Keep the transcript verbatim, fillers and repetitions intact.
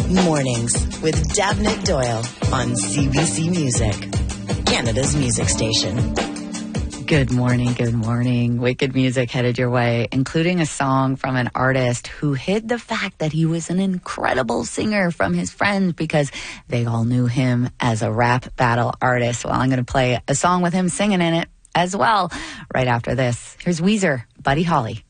Mornings with Davnit Doyle on C B C Music, Canada's music station. Good morning, good morning. Wicked music headed your way, including a song from an artist who hid the fact that he was an incredible singer from his friends because they all knew him as a rap battle artist. Well, I'm going to play a song with him singing in it as well right after this. Here's Weezer, Buddy Holly.